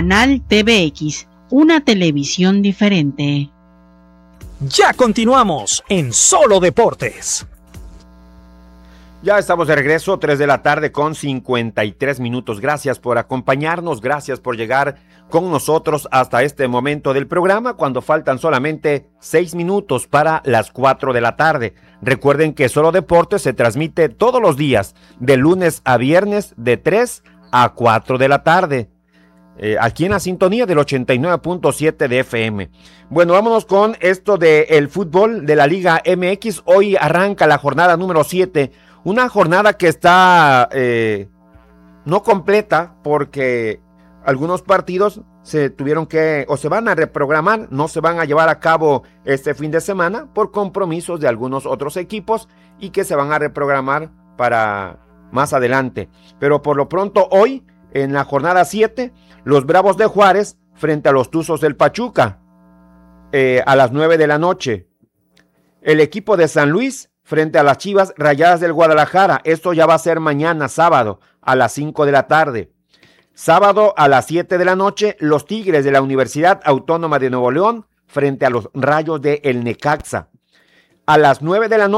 Canal TVX, una televisión diferente. Ya continuamos en Solo Deportes. Ya estamos de regreso, 3 de la tarde con 53 minutos. Gracias por acompañarnos, gracias por llegar con nosotros hasta este momento del programa, cuando faltan solamente 6 minutos para las 4 de la tarde. Recuerden que Solo Deportes se transmite todos los días, de lunes a viernes, de 3 a 4 de la tarde. Aquí en la sintonía del 89.7 de FM. Bueno, vámonos con esto del fútbol de la Liga MX. Hoy arranca la jornada número 7. Una jornada que está no completa porque algunos partidos se tuvieron que o se van a reprogramar, no se van a llevar a cabo este fin de semana por compromisos de algunos otros equipos y que se van a reprogramar para más adelante. Pero por lo pronto hoy, en la jornada 7, los Bravos de Juárez frente a los Tuzos del Pachuca a las 9 de la noche. El equipo de San Luis frente a las Chivas Rayadas del Guadalajara. Esto ya va a ser mañana, sábado, a las 5 de la tarde. Sábado a las 7 de la noche, los Tigres de la Universidad Autónoma de Nuevo León frente a los Rayos de El Necaxa. A las 9 de la noche,